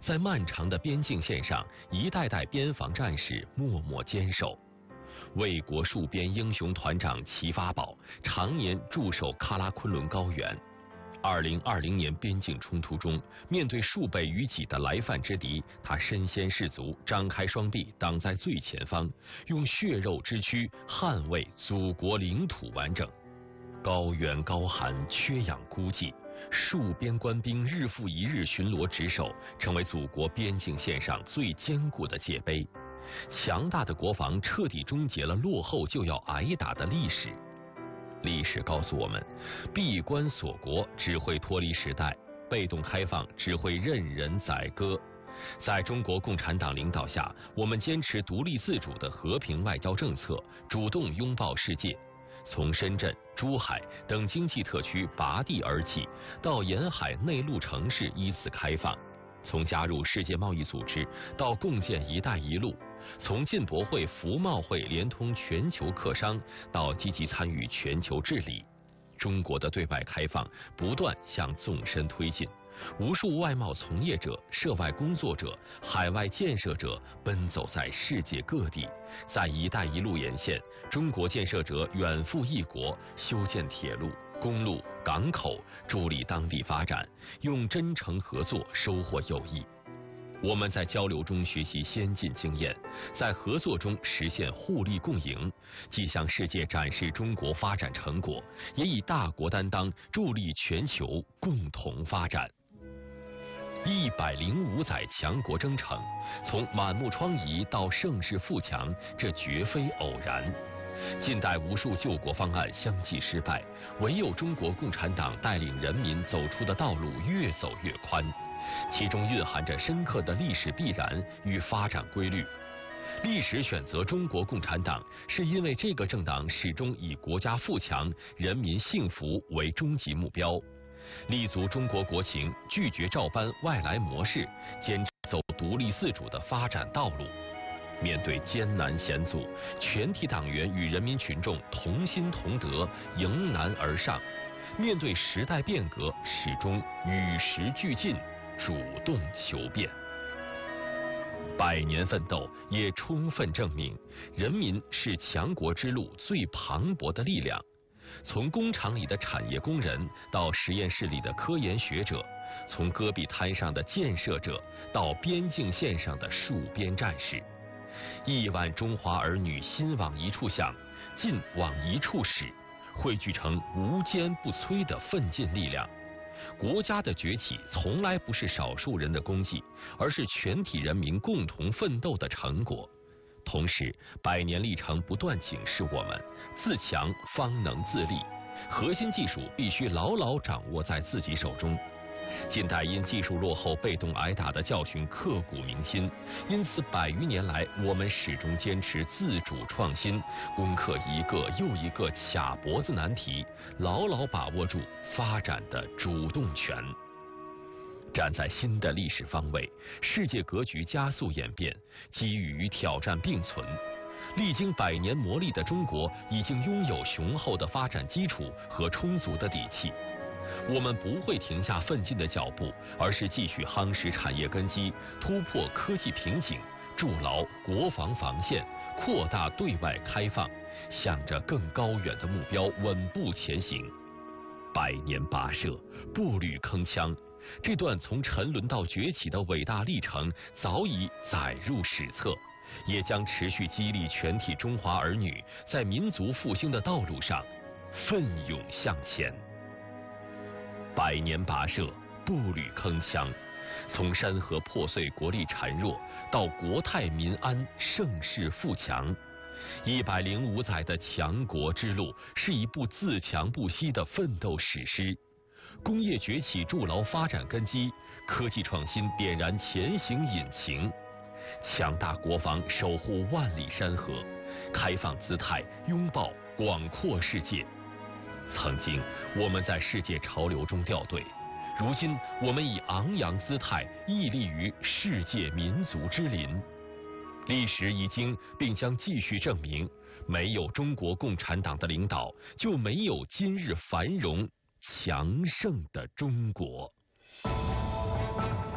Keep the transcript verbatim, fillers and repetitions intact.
在漫长的边境线上，一代代边防战士默默坚守。卫国戍边英雄团长齐发宝常年驻守喀拉昆仑高原。二零二零年边境冲突中，面对数倍于己的来犯之敌，他身先士卒，张开双臂挡在最前方，用血肉之躯捍卫祖国领土完整。高原高寒，缺氧孤寂，戍边官兵日复一日巡逻值守，成为祖国边境线上最坚固的界碑。强大的国防彻底终结了落后就要挨打的历史。历史告诉我们，闭关锁国只会脱离时代，被动开放只会任人宰割。在中国共产党领导下，我们坚持独立自主的和平外交政策，主动拥抱世界。从深圳、珠海等经济特区拔地而起，到沿海内陆城市依次开放。从加入世界贸易组织到共建“一带一路”，从进博会、服贸会连通全球客商，到积极参与全球治理，中国的对外开放不断向纵深推进。无数外贸从业者、涉外工作者、海外建设者奔走在世界各地，在“一带一路”沿线，中国建设者远赴异国，修建铁路、公路、港口，助力当地发展，用真诚合作收获友谊。我们在交流中学习先进经验，在合作中实现互利共赢，既向世界展示中国发展成果，也以大国担当助力全球共同发展。一百零五载强国征程，从满目疮痍到盛世富强，这绝非偶然。近代无数救国方案相继失败，唯有中国共产党带领人民走出的道路越走越宽，其中蕴含着深刻的历史必然与发展规律。历史选择中国共产党，是因为这个政党始终以国家富强、人民幸福为终极目标，立足中国国情，拒绝照搬外来模式，坚持走独立自主的发展道路。面对艰难险阻，全体党员与人民群众同心同德，迎难而上。面对时代变革，始终与时俱进，主动求变。百年奋斗也充分证明，人民是强国之路最磅礴的力量。从工厂里的产业工人到实验室里的科研学者，从戈壁滩上的建设者到边境线上的戍边战士，亿万中华儿女心往一处想，劲往一处使，汇聚成无坚不摧的奋进力量。国家的崛起从来不是少数人的功绩，而是全体人民共同奋斗的成果。同时，百年历程不断警示我们，自强方能自立，核心技术必须牢牢掌握在自己手中。近代因技术落后被动挨打的教训刻骨铭心，因此百余年来我们始终坚持自主创新，攻克一个又一个卡脖子难题，牢牢把握住发展的主动权。站在新的历史方位，世界格局加速演变，机遇与挑战并存。历经百年磨砺的中国已经拥有雄厚的发展基础和充足的底气。我们不会停下奋进的脚步，而是继续夯实产业根基，突破科技瓶颈，筑牢国防防线，扩大对外开放，向着更高远的目标稳步前行。百年跋涉，步履铿锵，这段从沉沦到崛起的伟大历程早已载入史册，也将持续激励全体中华儿女在民族复兴的道路上奋勇向前。百年跋涉，步履铿锵，从山河破碎、国力孱弱，到国泰民安、盛世富强，一百零五载的强国之路是一部自强不息的奋斗史诗。工业崛起筑牢发展根基，科技创新点燃前行引擎，强大国防守护万里山河，开放姿态拥抱广阔世界。曾经我们在世界潮流中掉队，如今我们以昂扬姿态屹立于世界民族之林。历史已经并将继续证明，没有中国共产党的领导，就没有今日繁荣强盛的中国。